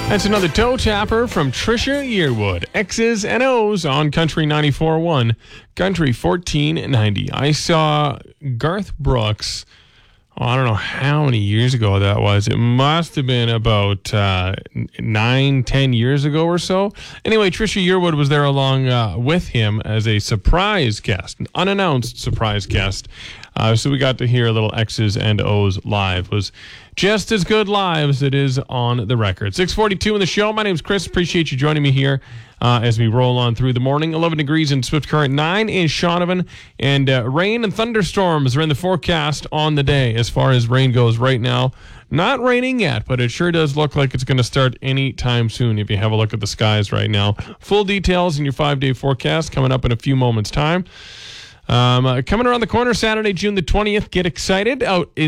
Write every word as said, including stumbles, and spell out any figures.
That's another toe tapper from Trisha Yearwood. X's and O's on Country ninety-four point one, Country fourteen ninety. I saw Garth Brooks, oh, I don't know how many years ago that was. It must have been about uh, nine, ten years ago or so. Anyway, Trisha Yearwood was there along uh, with him as a surprise guest, an unannounced surprise guest. Uh, so we got to hear a little X's and O's live. It was just as good live as it is on the record. six forty-two in the show. My name's Chris. Appreciate you joining me here uh, as we roll on through the morning. eleven degrees in Swift Current, nine in Shaunavon, and uh, rain and thunderstorms are in the forecast on the day as far as rain goes right now. Not raining yet, but it sure does look like it's going to start any time soon if you have a look at the skies right now. Full details in your five-day forecast coming up in a few moments' time. Um, uh, coming around the corner, Saturday, June the twentieth. Get excited out in